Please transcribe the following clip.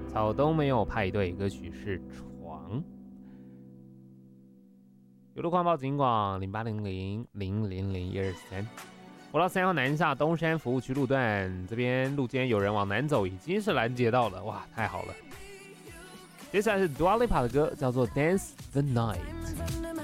草东没有派对，歌曲是床。有路况报警广0800000123。国道3号南下东山服务区路段，这边路肩有人往南走，已经是拦截到了，哇，太好了。接下来是 Dua Lipa 的歌，叫做 Dance the Night。